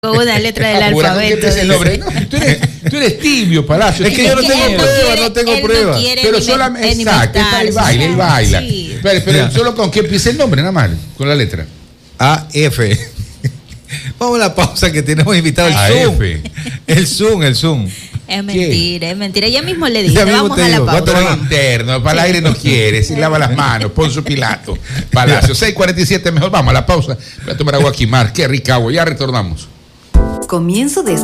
Con una letra del alfabeto. Es el nombre. No, tú eres tibio, Palacio. Es que yo no tengo pruebas, Pero solamente, exacto, él baila. Sí. Pero solo con que empiece el nombre, nada más, con la letra. AF. Vamos a la pausa que tenemos invitado el Zoom. Es mentira. Ya mismo le dije, vamos a la pausa. Otro interno, para el aire no quiere, se lava las manos, Poncio Pilato. Palacio, 6:47, mejor vamos a la pausa. Voy a tomar agua aquí, Mar, qué rica agua, ya retornamos. Comienzo de